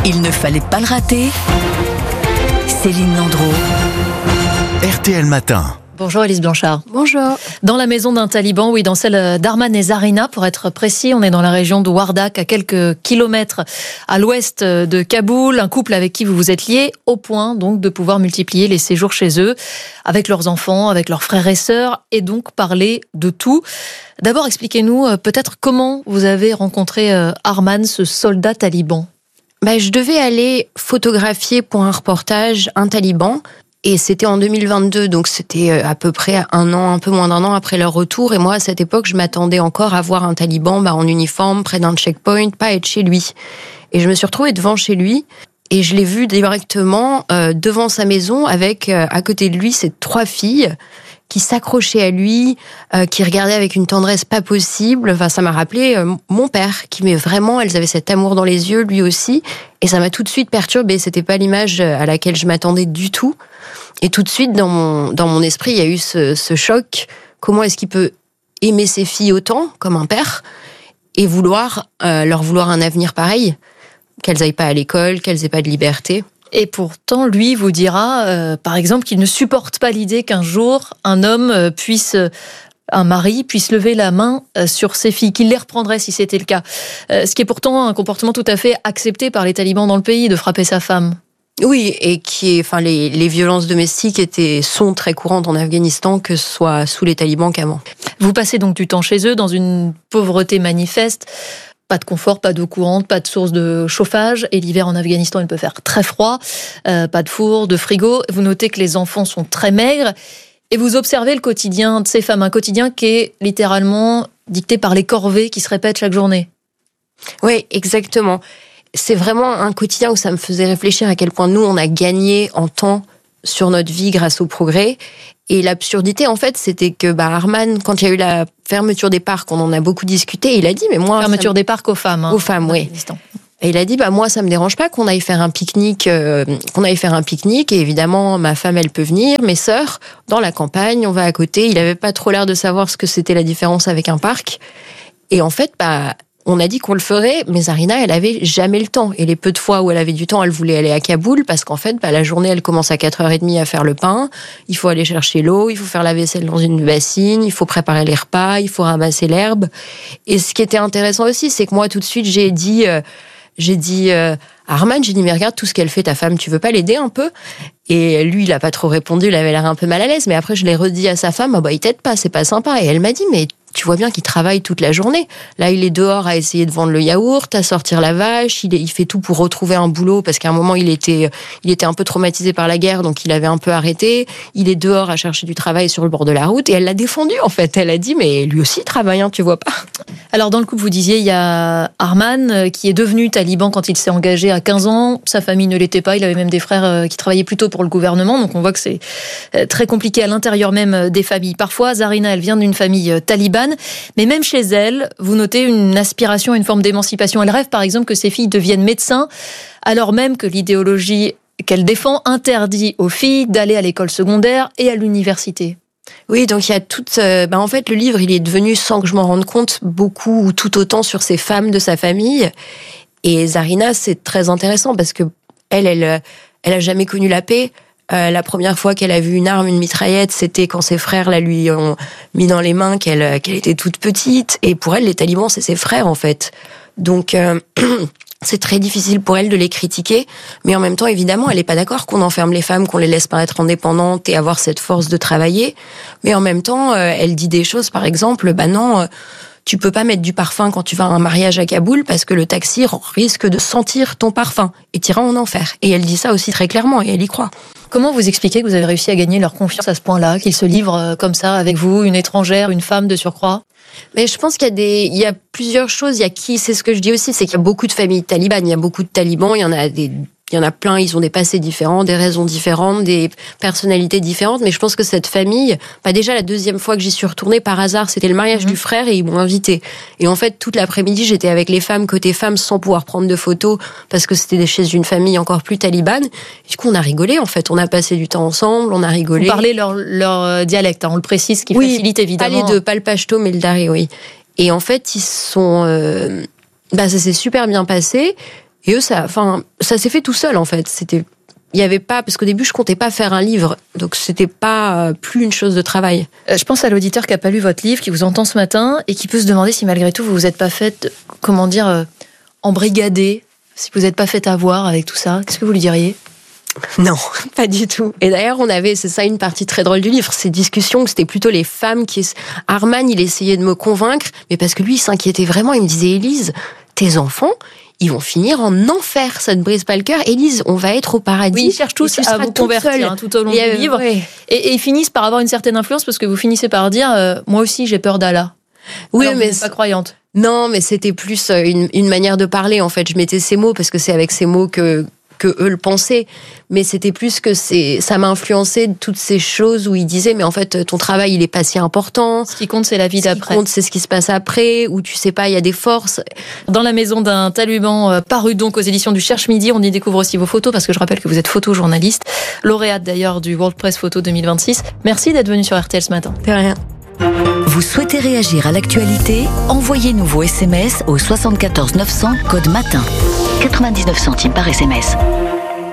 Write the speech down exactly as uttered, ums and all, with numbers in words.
Il ne fallait pas le rater. Céline Landreau. R T L Matin. Bonjour Élise Blanchard. Bonjour. Dans la maison d'un taliban, oui, dans celle d'Arman et Zarina, pour être précis, on est dans la région de Wardak, à quelques kilomètres à l'ouest de Kaboul. Un couple avec qui vous vous êtes liés, au point donc de pouvoir multiplier les séjours chez eux, avec leurs enfants, avec leurs frères et sœurs, et donc parler de tout. D'abord, expliquez-nous peut-être comment vous avez rencontré Arman, ce soldat taliban. Bah, je devais aller photographier pour un reportage un taliban. Et c'était en deux mille vingt-deux, donc c'était à peu près un an, un peu moins d'un an après leur retour. Et moi, à cette époque, je m'attendais encore à voir un taliban bah, en uniforme, près d'un checkpoint, pas être chez lui. Et je me suis retrouvée devant chez lui, et je l'ai vu directement euh, devant sa maison, avec euh, à côté de lui ces trois filles qui s'accrochaient à lui, euh, qui regardaient avec une tendresse pas possible. Enfin, ça m'a rappelé euh, mon père, qui mais vraiment, elles avaient cet amour dans les yeux, lui aussi. Et ça m'a tout de suite perturbée. C'était pas l'image à laquelle je m'attendais du tout. Et tout de suite, dans mon, dans mon esprit, il y a eu ce, ce choc. Comment est-ce qu'il peut aimer ses filles autant, comme un père, et vouloir euh, leur vouloir un avenir pareil, qu'elles aillent pas à l'école, qu'elles aient pas de liberté. Et pourtant, lui vous dira, euh, par exemple, qu'il ne supporte pas l'idée qu'un jour, un homme euh, puisse... Euh, un mari puisse lever la main sur ses filles, qu'il les reprendrait si c'était le cas. Euh, ce qui est pourtant un comportement tout à fait accepté par les talibans dans le pays, de frapper sa femme. Oui, et qui est, enfin, les, les violences domestiques étaient, sont très courantes en Afghanistan, que ce soit sous les talibans qu'avant. Vous passez donc du temps chez eux, dans une pauvreté manifeste. Pas de confort, pas d'eau courante, pas de source de chauffage. Et l'hiver en Afghanistan, il peut faire très froid. Euh, pas de four, de frigo. Vous notez que les enfants sont très maigres. Et vous observez le quotidien de ces femmes, un quotidien qui est littéralement dicté par les corvées qui se répètent chaque journée. Oui, exactement. C'est vraiment un quotidien où ça me faisait réfléchir à quel point nous, on a gagné en temps sur notre vie grâce au progrès. Et l'absurdité, en fait, c'était que bah, Arman, quand il y a eu la fermeture des parcs, on en a beaucoup discuté, il a dit, mais moi... Fermeture ça... des parcs aux femmes. Hein, aux femmes, oui. Et il a dit, bah moi, ça me dérange pas qu'on aille faire un pique-nique, euh, qu'on aille faire un pique-nique. Et évidemment, ma femme, elle peut venir, mes sœurs, dans la campagne, on va à côté. Il avait pas trop l'air de savoir ce que c'était la différence avec un parc. Et en fait, bah, on a dit qu'on le ferait, mais Zarina, elle avait jamais le temps. Et les peu de fois où elle avait du temps, elle voulait aller à Kaboul, parce qu'en fait, bah, la journée, elle commence à quatre heures trente à faire le pain. Il faut aller chercher l'eau, il faut faire la vaisselle dans une bassine, il faut préparer les repas, il faut ramasser l'herbe. Et ce qui était intéressant aussi, c'est que moi, tout de suite, j'ai dit... Euh, J'ai dit euh, à Arman, j'ai dit, mais regarde tout ce qu'elle fait, ta femme, tu veux pas l'aider un peu ? Et lui, il a pas trop répondu, il avait l'air un peu mal à l'aise. Mais après, je l'ai redit à sa femme, ah bah, il t'aide pas, c'est pas sympa. Et elle m'a dit, mais tu vois bien qu'il travaille toute la journée. Là, il est dehors à essayer de vendre le yaourt, à sortir la vache. Il, est, il fait tout pour retrouver un boulot parce qu'à un moment, il était, il était un peu traumatisé par la guerre, donc il avait un peu arrêté. Il est dehors à chercher du travail sur le bord de la route. Et elle l'a défendu, en fait. Elle a dit, mais lui aussi, il travaille, hein, tu vois pas. Alors, dans le couple, vous disiez, il y a Arman qui est devenu taliban quand il s'est engagé à quinze ans. Sa famille ne l'était pas. Il avait même des frères qui travaillaient plutôt pour le gouvernement. Donc, on voit que c'est très compliqué à l'intérieur même des familles. Parfois, Zarina, elle vient d'une famille talibane. Mais même chez elle, vous notez une aspiration à une forme d'émancipation. Elle rêve, par exemple, que ses filles deviennent médecins, alors même que l'idéologie qu'elle défend interdit aux filles d'aller à l'école secondaire et à l'université. Oui, donc il y a toute... Euh, bah en fait, le livre, il est devenu, sans que je m'en rende compte, beaucoup ou tout autant sur ces femmes de sa famille. Et Zarina, c'est très intéressant parce que elle, elle, elle a jamais connu la paix. Euh, la première fois qu'elle a vu une arme, une mitraillette, c'était quand ses frères la lui ont mis dans les mains qu'elle, qu'elle était toute petite. Et pour elle, les talibans, c'est ses frères, en fait. Donc... Euh, c'est très difficile pour elle de les critiquer, mais en même temps, évidemment, elle n'est pas d'accord qu'on enferme les femmes, qu'on les laisse pas être indépendantes et avoir cette force de travailler. Mais en même temps, elle dit des choses, par exemple, bah non, tu peux pas mettre du parfum quand tu vas à un mariage à Kaboul parce que le taxi risque de sentir ton parfum et t'ira en enfer. Et elle dit ça aussi très clairement et elle y croit. Comment vous expliquez que vous avez réussi à gagner leur confiance à ce point-là, qu'ils se livrent comme ça avec vous, une étrangère, une femme de surcroît ? Mais je pense qu'il y a des, il y a plusieurs choses. Il y a qui, c'est ce que je dis aussi, c'est qu'il y a beaucoup de familles talibanes. Il y a beaucoup de talibans. Il y en a des, il y en a plein. Ils ont des passés différents, des raisons différentes, des personnalités différentes. Mais je pense que cette famille, bah déjà la deuxième fois que j'y suis retournée par hasard, c'était le mariage mmh. du frère et ils m'ont invitée. Et en fait, toute l'après-midi, j'étais avec les femmes côté femmes sans pouvoir prendre de photos parce que c'était chez une famille encore plus talibane. Et du coup, on a rigolé. En fait, on a passé du temps ensemble, on a rigolé. Vous parlez leur, leur dialecte, hein, on le précise, qui oui, facilite évidemment. Pas les deux, pas le pachto, mais le dari, oui. Et en fait, ils sont, euh, bah, ça s'est super bien passé. Et eux, ça, enfin, ça s'est fait tout seul, en fait. C'était, il y avait pas, parce qu'au début, je comptais pas faire un livre. Donc, c'était pas plus une chose de travail. Je pense à l'auditeur qui a pas lu votre livre, qui vous entend ce matin et qui peut se demander si malgré tout, vous vous êtes pas fait, comment dire, euh, embrigader, si vous n'êtes pas fait avoir avec tout ça. Qu'est-ce que vous lui diriez ? Non, pas du tout. Et d'ailleurs, on avait, c'est ça une partie très drôle du livre, ces discussions où c'était plutôt les femmes qui... Arman, il essayait de me convaincre, mais parce que lui, il s'inquiétait vraiment. Il me disait, Élise, tes enfants, ils vont finir en enfer, ça ne brise pas le cœur. Élise, on va être au paradis. Oui, ils cherchent tous à vous convertir hein, tout au long et du livre. Ouais. Et, et ils finissent par avoir une certaine influence parce que vous finissez par dire, euh, moi aussi, j'ai peur d'Allah. Oui, alors, mais... vous n'êtes pas croyante. Non, mais c'était plus une, une manière de parler, en fait. Je mettais ces mots parce que c'est avec ces mots que... que eux le pensaient, mais c'était plus que c'est, ça m'a influencé de toutes ces choses où ils disaient mais en fait ton travail il est pas si important. Ce qui compte c'est la vie d'après. Ce qui compte c'est ce qui se passe après, où tu sais pas il y a des forces. Dans la maison d'un Taliban, euh, paru donc aux éditions du Cherche Midi, on y découvre aussi vos photos parce que je rappelle que vous êtes photojournaliste, lauréate d'ailleurs du World Press Photo deux mille vingt-six. Merci d'être venue sur R T L ce matin. De rien. Vous souhaitez réagir à l'actualité ? Envoyez-nous vos S M S au soixante-quatorze neuf cents code matin. quatre-vingt-dix-neuf centimes par S M S.